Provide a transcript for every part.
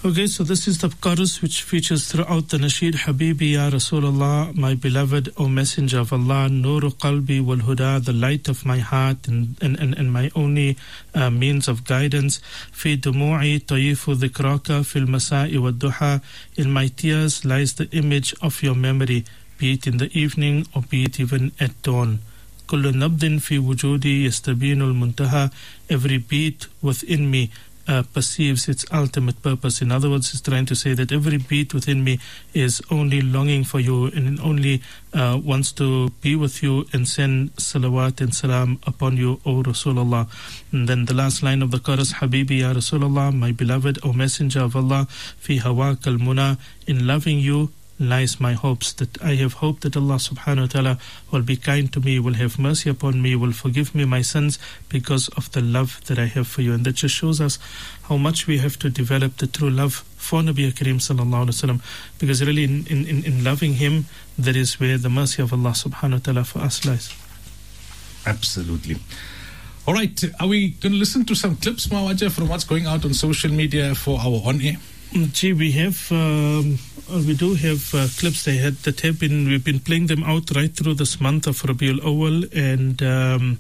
Okay, so this is the chorus which features throughout the Nasheed. Habibi ya Rasulullah, my beloved, O Messenger of Allah, Nuru qalbi wal huda, the light of my heart and my only means of guidance. Fi dumu'i tayifu dhikraka fil masa'i wad duha, in my tears lies the image of your memory, be it in the evening or be it even at dawn. Kullu nabdin fi wujudi yastabinul muntaha, every beat within me perceives its ultimate purpose. In other words, he's trying to say that every beat within me is only longing for you and only wants to be with you and send salawat and salam upon you, O Rasulullah. And then the last line of the chorus, Habibi ya Rasulullah, my beloved, O Messenger of Allah, fi hawak al-muna, in loving you lies my hopes, that I have hoped that Allah subhanahu wa ta'ala will be kind to me, will have mercy upon me, will forgive me my sins because of the love that I have for you. And that just shows us how much we have to develop the true love for Nabi Kareem sallallahu alaihi wasallam, because really in loving him, that is where the mercy of Allah subhanahu wa ta'ala for us lies. Absolutely. All right, are we going to listen to some clips, Mawaja, from what's going out on social media for our on-air? Gee, we do have clips we've been playing them out right through this month of Rabiul Awwal, and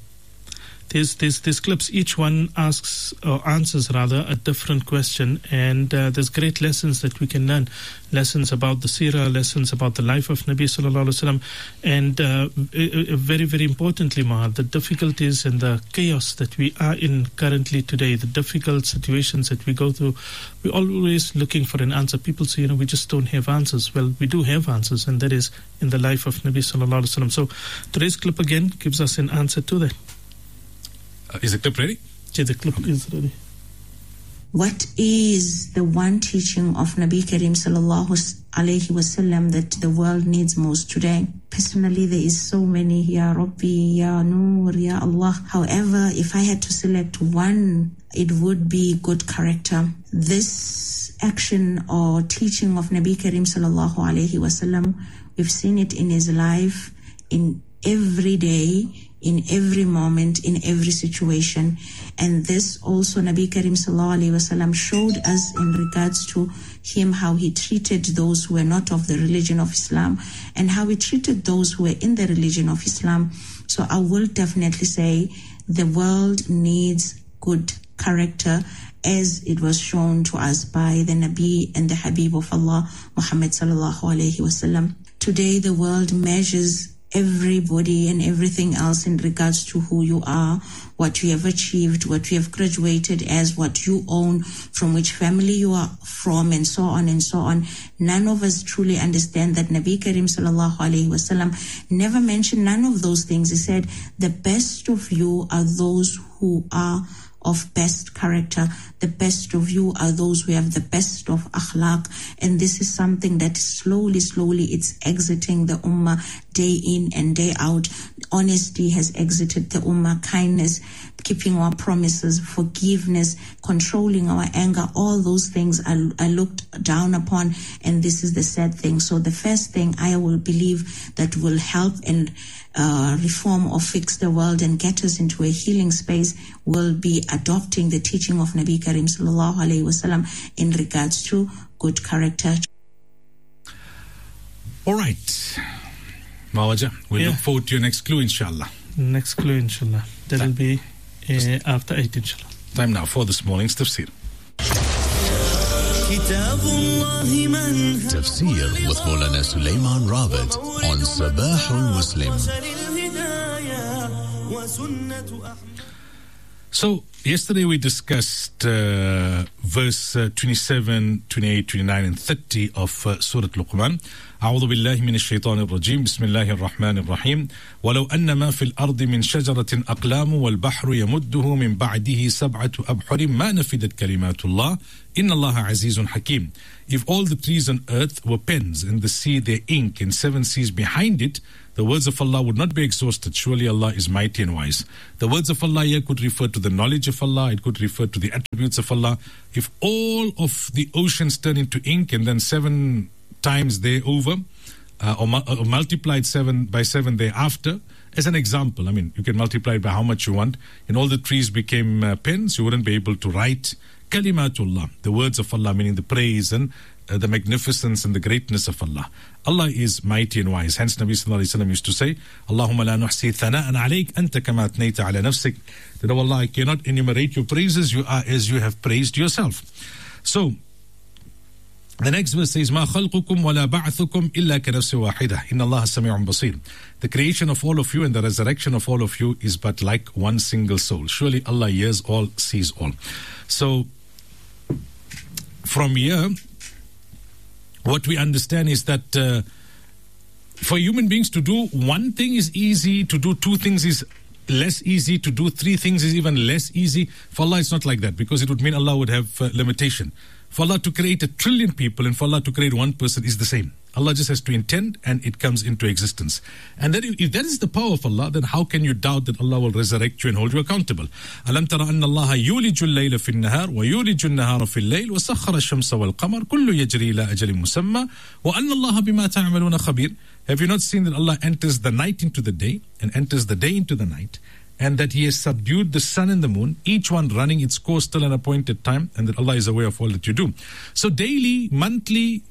there's clips, each one answers a different question, and there's great lessons that we can learn, lessons about the seerah, lessons about the life of Nabi sallallahu alaihi wasallam, and very, very importantly, the difficulties and the chaos that we are in currently today, the difficult situations that we go through. We're always looking for an answer. People say, we just don't have answers. Well, we do have answers, and that is in the life of Nabi sallallahu alaihi wasallam. So today's clip again gives us an answer to that. Is the clip ready? Yeah, the clip is ready. What is the one teaching of Nabi Kareem sallallahu alayhi wasallam that the world needs most today? Personally, there is so many, Ya Rabbi, Ya Noor, Ya Allah. However, if I had to select one, it would be good character. This action or teaching of Nabi Kareem sallallahu alayhi wasallam, we've seen it in his life, in every day, in every moment, in every situation. And this also Nabi Kareem sallallahu alayhi wasallam showed us in regards to him, how he treated those who were not of the religion of Islam and how he treated those who were in the religion of Islam. So I will definitely say the world needs good character, as it was shown to us by the Nabi and the Habib of Allah, Muhammad sallallahu alayhi wasallam. Today the world measures everybody and everything else in regards to who you are, what you have achieved, what you have graduated as, what you own, from which family you are from, and so on and so on. None of us truly understand that Nabi Kareem sallallahu alayhi wasallam never mentioned none of those things. He said, the best of you are those who are of best character. The best of you are those who have the best of akhlaq. And this is something that slowly it's exiting the ummah day in and day out. Honesty has exited the ummah, kindness, keeping our promises, forgiveness, controlling our anger, all those things are looked down upon, and this is the sad thing. So the first thing I will believe that will help and reform or fix the world and get us into a healing space will be adopting the teaching of Nabi Kareem sallallahu alayhi wasallam in regards to good character. All right, Mawaja, we look forward to your next clue, inshallah. Next clue, inshallah. That'll be after 8, inshallah. Time now for this morning's tafsir. Tafsir with Maulana Sulaiman Rawat on Sabahul Muslim. So, yesterday we discussed verse 27, 28, 29 and 30 of Surah Luqman. أعوذ بالله من الشيطان الرجيم بسم الله الرحمن الرحيم ولو أن ما في الأرض من شجرة أقلام والبحر يمده من بعده سبعة أبحر ما نفدت كلمات الله إن الله عزيز حكيم. If all the trees on earth were pens and the sea their ink and 7 seas behind it, the words of Allah would not be exhausted. Surely Allah is mighty and wise. The words of Allah here could refer to the knowledge of Allah. It could refer to the attributes of Allah. If all of the oceans turn into ink and then 7 times thereover, or multiplied 7 by 7 thereafter, as an example, I mean, you can multiply it by how much you want, and all the trees became pens, you wouldn't be able to write Kalimatullah, the words of Allah, meaning the praise and the magnificence and the greatness of Allah. Allah is mighty and wise. Hence Nabi sallallahu alayhi wa sallam used to say, Allahumma la nuhsi thana'an alayk anta kama athnayta ala nafsik. That, oh Allah, I cannot enumerate your praises, you are as you have praised yourself. So, the next verse says, مَا خَلْقُكُمْ وَلَا بَعْثُكُمْ إِلَّا كَنَفْسٍ وَاحِدَةٍ إِنَّ اللَّهَ سَمِيعٌ بَصِيرٌ. The creation of all of you and the resurrection of all of you is but like one single soul. Surely Allah hears all, sees all. So, from here, what we understand is that for human beings to do one thing is easy, to do two things is less easy, to do three things is even less easy. For Allah, it's not like that, because it would mean Allah would have limitation. For Allah to create 1 trillion people and for Allah to create one person is the same. Allah just has to intend and it comes into existence. And then if that is the power of Allah, then how can you doubt that Allah will resurrect you and hold you accountable? أَلَمْ تَرَ أَنَّ اللَّهَ يُولِجُ اللَّيْلَ فِي النَّهَارِ وَيُولِجُ النَّهَارَ فِي اللَّيْلِ وَسَخَّرَ الشَّمْسَ وَالْقَمَرَ كُلٌّ يَجْرِي إِلَى أَجَلٍ مُّسَمًّى وَأَنَّ اللَّهَ بِمَا تَعْمَلُونَ خَبِيرٌ. Have you not seen that Allah enters the night into the day and enters the day into the night, and that He has subdued the sun and the moon, each one running its course till an appointed time, and that Allah is aware of all that you do? So daily, monthly,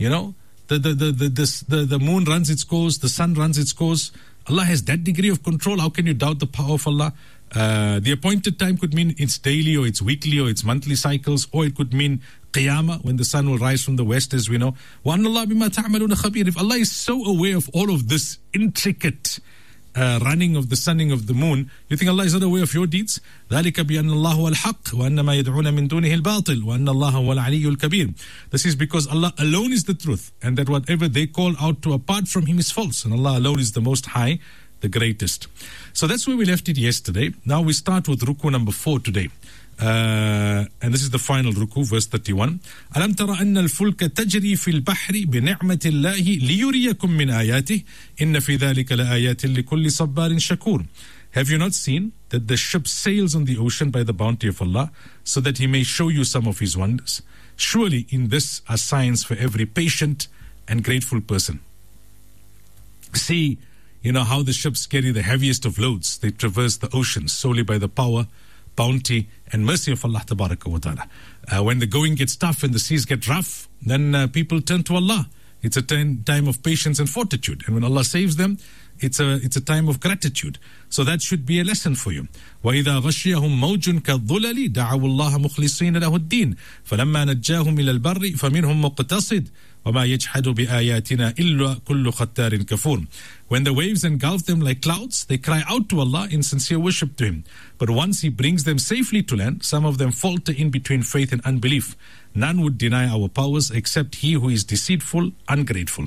the moon runs its course, the sun runs its course. Allah has that degree of control. How can you doubt the power of Allah? The appointed time could mean it's daily or it's weekly or it's monthly cycles, or it could mean Qiyamah, when the sun will rise from the west, as we know. وَأَنَّ اللَّهَ بِمَا تَعْمَلُونَ خَبِيرٌ. If Allah is so aware of all of this intricate running of the sunning of the moon, you think Allah is not aware of your deeds? ذَلِكَ بِأَنَّ اللَّهُ هُوَ الْحَقُّ وَأَنَّ مَا يَدْعُونَ مِن دُونِهِ الْبَاطِلُ وَأَنَّ اللَّهَ هُوَ الْعَلِيُّ الْكَبِيرُ. This is because Allah alone is the truth, and that whatever they call out to apart from Him is false, and Allah alone is the most high, the greatest. So that's where we left it yesterday. Now we start with ruku number 4 today. And this is the final ruku, verse 31. أَلَمْ تَرَ أَنَّ الْفُلْكَ تَجْرِي فِي الْبَحْرِ بِنِعْمَةِ اللَّهِ لِيُرِيَكُمْ مِنْ آيَاتِهِ إِنَّ فِي ذَلِكَ لَآيَاتٍ لِكُلِّ صَبَّارٍ شَكُورٍ. Have you not seen that the ship sails on the ocean by the bounty of Allah, so that He may show you some of His wonders? Surely in this are signs for every patient and grateful person. See, how the ships carry the heaviest of loads. They traverse the oceans solely by the power, bounty and mercy of Allah Tabaraka wa Ta'ala. When the going gets tough and the seas get rough, then people turn to Allah. It's a time of patience and fortitude. And when Allah saves them, it's a time of gratitude. So that should be a lesson for you. وَإِذَا غَشِّيَهُمْ مَوْجٌ كَالظُّلَلِ دَعَوُوا اللَّهَ مُخْلِصِينَ لَهُ الدِّينَ فَلَمَّا نَجَّاهُمْ إِلَى الْبَرِّ فَمِنْهُمْ مُقْتَصِدٌ وَمَا يَجْحَدُ بِآيَاتِنَا إِلَّا كُلُّ خَتَّارٍ كَفُورٍ. When the waves engulf them like clouds, they cry out to Allah in sincere worship to Him. But once He brings them safely to land, some of them falter in between faith and unbelief. None would deny our powers except he who is deceitful, ungrateful.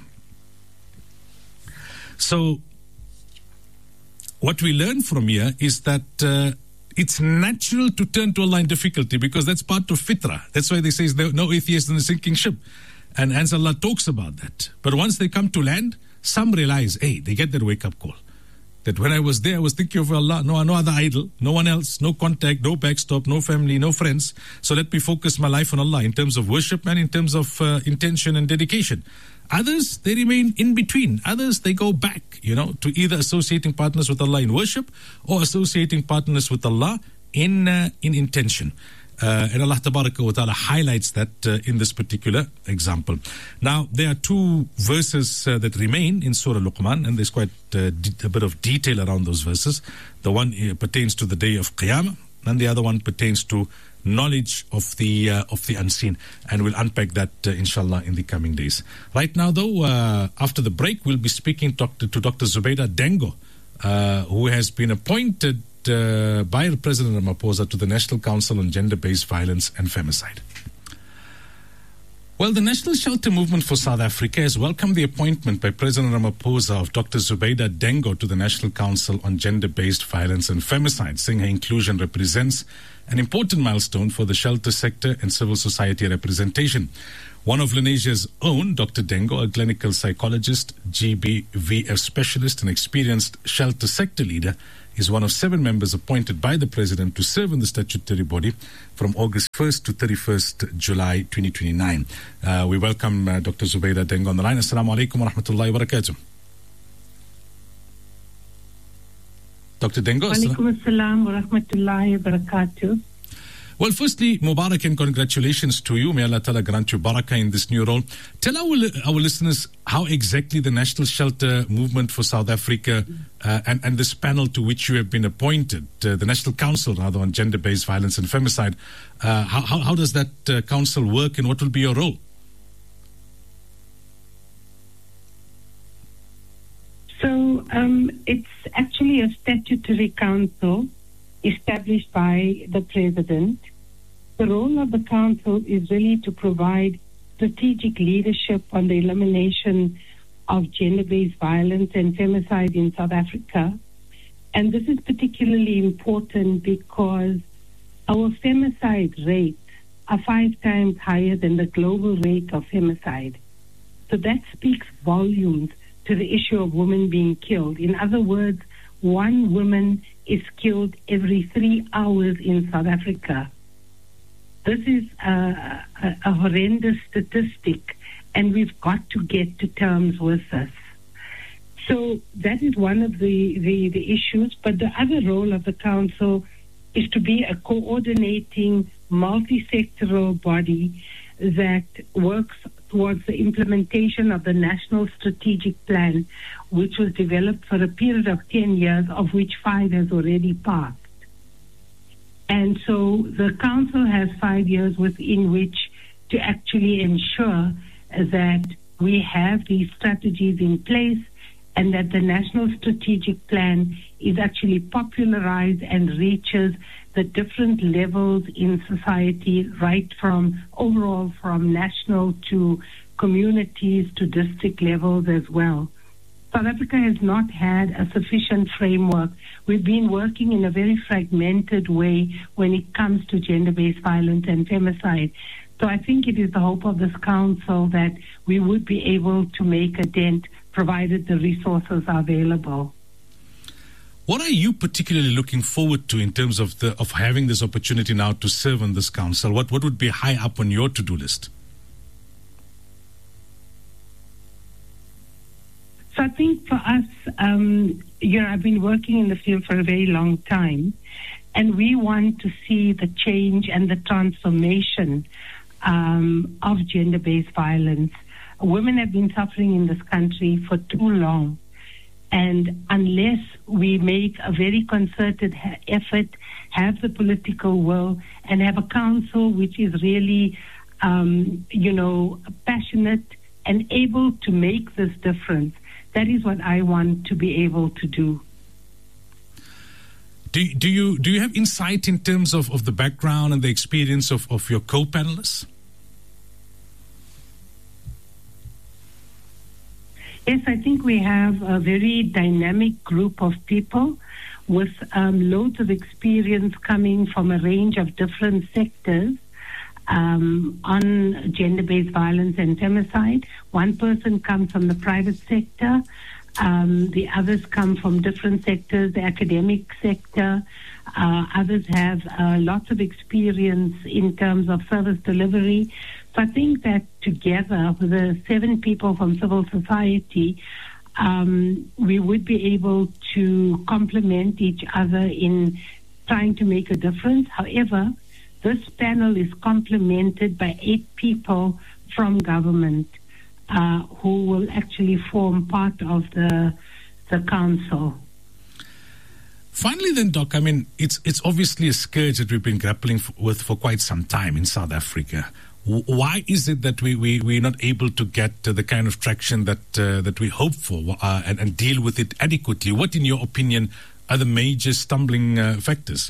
So, what we learn from here is that it's natural to turn to Allah in difficulty, because that's part of fitrah. That's why they say no atheist in a sinking ship. And hence Allah talks about that. But once they come to land, some realize, they get that wake-up call. That when I was there, I was thinking of Allah, no other idol, no one else, no contact, no backstop, no family, no friends. So let me focus my life on Allah in terms of worship and in terms of intention and dedication. Others, they remain in between. Others, they go back, to either associating partners with Allah in worship or associating partners with Allah in intention. And Allah Tabaraka wa Ta'ala highlights that in this particular example. Now, there are two verses that remain in Surah Luqman, and there's quite a bit of detail around those verses. The one pertains to the day of Qiyamah, and the other one pertains to knowledge of the unseen. And we'll unpack that, inshallah, in the coming days. Right now, though, after the break, we'll be speaking to Dr. Zubaydah Dengo, who has been appointed by President Ramaphosa to the National Council on Gender-Based Violence and Femicide. Well, the National Shelter Movement for South Africa has welcomed the appointment by President Ramaphosa of Dr. Zubaydah Dengo to the National Council on Gender-Based Violence and Femicide, saying her inclusion represents an important milestone for the shelter sector and civil society representation. One of Lenasia's own, Dr. Dengo, a clinical psychologist, GBVF specialist and experienced shelter sector leader, is one of 7 members appointed by the President to serve in the statutory body from August 1st to 31st July 2029. We welcome Dr. Zubaydah Dengo on the line. Assalamu alaikum wa rahmatullahi wa barakatuh. Dr. Dengo. Wa alaikum assalam wa rahmatullahi wa barakatuh. Well, firstly, Mubarak and congratulations to you. May Allah Ta'ala grant you barakah in this new role. Tell our listeners how exactly the National Shelter Movement for South Africa and this panel to which you have been appointed, the National Council rather on Gender-Based Violence and Femicide, how does that council work and what will be your role? So it's actually a statutory council established by the President. The role of the council is really to provide strategic leadership on the elimination of gender-based violence and femicide in South Africa. And this is particularly important because our femicide rates are 5 times higher than the global rate of femicide. So that speaks volumes to the issue of women being killed. In other words, 1 woman is killed every 3 hours in South Africa. This is a horrendous statistic, and we've got to get to terms with this. So that is one of the issues. But the other role of the council is to be a coordinating, multi-sectoral body that works towards the implementation of the National Strategic Plan, which was developed for a period of 10 years, of which 5 has already passed. And so the council has 5 years within which to actually ensure that we have these strategies in place and that the National Strategic Plan is actually popularized and reaches the different levels in society, right from overall from national to communities to district levels as well. South Africa has not had a sufficient framework. We've been working in a very fragmented way when it comes to gender-based violence and femicide. So I think it is the hope of this council that we would be able to make a dent provided the resources are available. What are you particularly looking forward to in terms of having this opportunity now to serve on this council? What would be high up on your to-do list? So I think for us, I've been working in the field for a very long time, and we want to see the change and the transformation of gender-based violence. Women have been suffering in this country for too long. And unless we make a very concerted effort, have the political will, and have a council which is really, passionate and able to make this difference, that is what I want to be able to do. Do you have insight in terms of the background and the experience of your co-panelists? Yes, I think we have a very dynamic group of people with loads of experience coming from a range of different sectors on gender-based violence and femicide. One person comes from the private sector. The others come from different sectors, the academic sector. Others have lots of experience in terms of service delivery. So I think that together with the 7 people from civil society, we would be able to complement each other in trying to make a difference. However, this panel is complemented by 8 people from government who will actually form part of the council. Finally then, Doc, I mean, it's obviously a scourge that we've been grappling with for quite some time in South Africa. Why is it that we're not able to get the kind of traction that we hope for and deal with it adequately? What, in your opinion, are the major stumbling factors?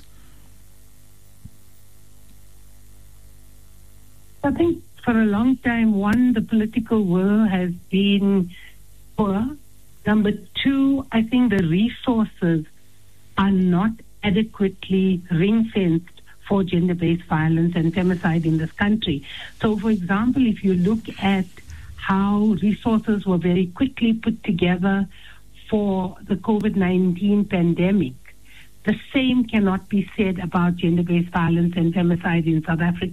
I think for a long time, 1, the political will has been poor. Number 2, I think the resources are not adequately ring-fenced for gender-based violence and femicide in this country. So, for example, if you look at how resources were very quickly put together for the COVID-19 pandemic, the same cannot be said about gender-based violence and femicide in South Africa.